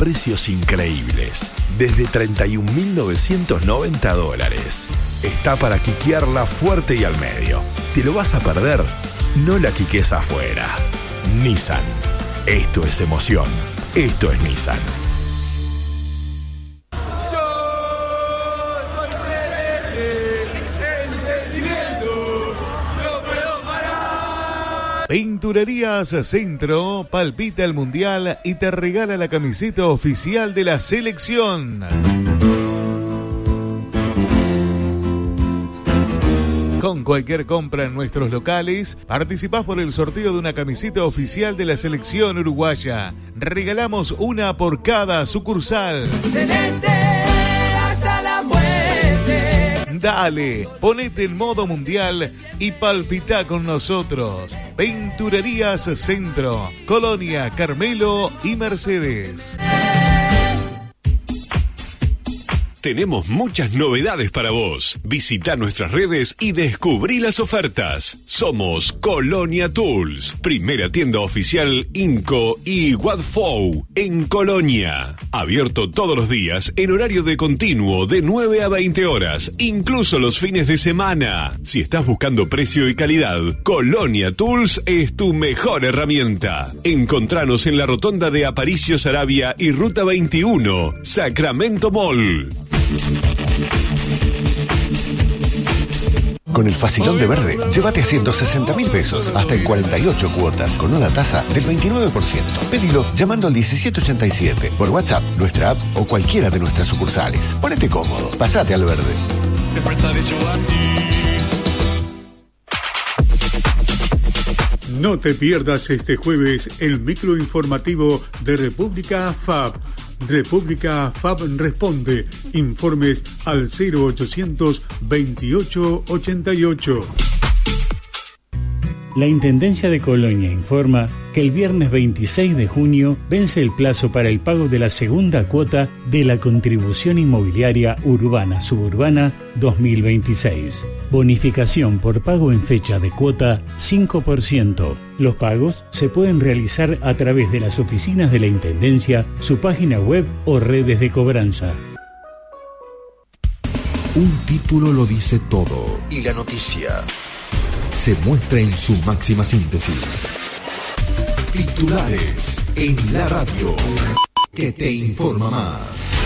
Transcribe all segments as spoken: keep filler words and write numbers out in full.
precios increíbles, desde treinta y un mil novecientos noventa dólares. Está para quiquearla fuerte y al medio. ¿Te lo vas a perder? No la quiques afuera. Nissan. Esto es emoción. Esto es Nissan. Pinturerías Centro palpita el Mundial y te regala la camiseta oficial de la selección. Con cualquier compra en nuestros locales, participás por el sorteo de una camiseta oficial de la selección uruguaya. Regalamos una por cada sucursal. Celeste hasta la muerte. Dale, ponete en modo mundial y palpita con nosotros. Pinturerías Centro, Colonia, Carmelo y Mercedes. Tenemos muchas novedades para vos. Visita nuestras redes y descubrí las ofertas. Somos Colonia Tools, primera tienda oficial Inco y Wadfou en Colonia. Abierto todos los días en horario de continuo de nueve a veinte horas, incluso los fines de semana. Si estás buscando precio y calidad, Colonia Tools es tu mejor herramienta. Encontranos en la rotonda de Aparicio Saravia y Ruta veintiuno, Sacramento Mall. Con el Facilón de Verde, llévate a ciento sesenta mil pesos hasta en cuarenta y ocho cuotas con una tasa del veintinueve por ciento. Pedilo llamando al diecisiete ochenta y siete por WhatsApp, nuestra app o cualquiera de nuestras sucursales. Ponete cómodo, pasate al Verde. Te presta de yo a ti. No te pierdas este jueves el microinformativo de República F A B. República F A B responde. Informes al cero ochocientos veintiocho ochenta y ocho. La Intendencia de Colonia informa que el viernes veintiséis de junio vence el plazo para el pago de la segunda cuota de la Contribución Inmobiliaria Urbana Suburbana dos mil veintiséis. Bonificación por pago en fecha de cuota cinco por ciento. Los pagos se pueden realizar a través de las oficinas de la Intendencia, su página web o redes de cobranza. Un título lo dice todo y la noticia se muestra en su máxima síntesis. Titulares en la radio que te informa más.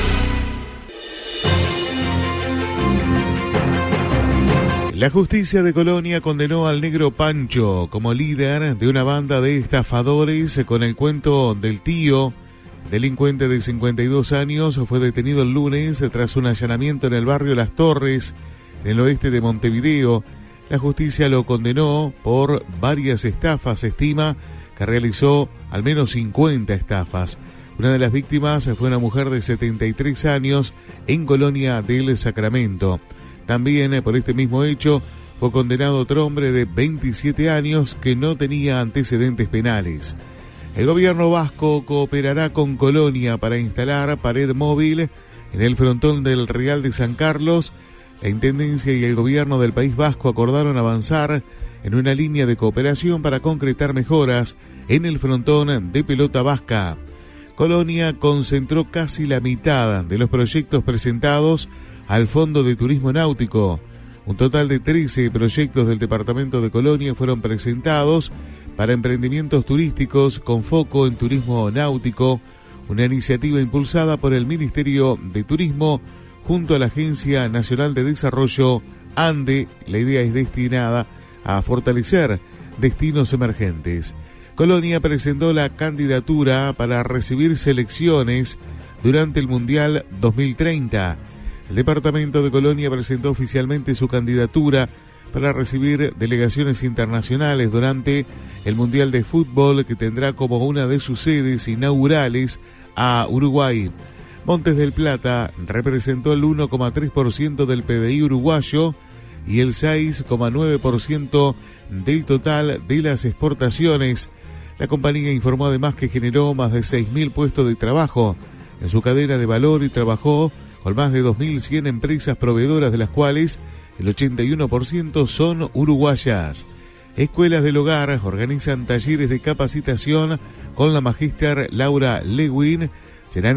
La justicia de Colonia condenó al negro Pancho como líder de una banda de estafadores con el cuento del tío. Delincuente de cincuenta y dos años fue detenido el lunes tras un allanamiento en el barrio Las Torres, en el oeste de Montevideo. La justicia lo condenó por varias estafas, se estima que realizó al menos cincuenta estafas. Una de las víctimas fue una mujer de setenta y tres años en Colonia del Sacramento. También por este mismo hecho fue condenado otro hombre de veintisiete años que no tenía antecedentes penales. El gobierno vasco cooperará con Colonia para instalar pared móvil en el frontón del Real de San Carlos. La Intendencia y el gobierno del País Vasco acordaron avanzar en una línea de cooperación para concretar mejoras en el frontón de Pelota Vasca. Colonia concentró casi la mitad de los proyectos presentados al Fondo de Turismo Náutico. Un total de trece proyectos del departamento de Colonia fueron presentados para emprendimientos turísticos con foco en turismo náutico, una iniciativa impulsada por el Ministerio de Turismo junto a la Agencia Nacional de Desarrollo ANDE. La idea es destinada a fortalecer destinos emergentes. Colonia presentó la candidatura para recibir selecciones durante el Mundial dos mil treinta. El departamento de Colonia presentó oficialmente su candidatura para recibir delegaciones internacionales durante el Mundial de Fútbol, que tendrá como una de sus sedes inaugurales a Uruguay. Montes del Plata representó el uno coma tres por ciento del P B I uruguayo y el seis coma nueve por ciento del total de las exportaciones. La compañía informó además que generó más de seis mil puestos de trabajo en su cadena de valor y trabajó con más de dos mil cien empresas proveedoras, de las cuales el ochenta y uno por ciento son uruguayas. Escuelas del Hogar organizan talleres de capacitación con la magíster Laura Lewin. Serán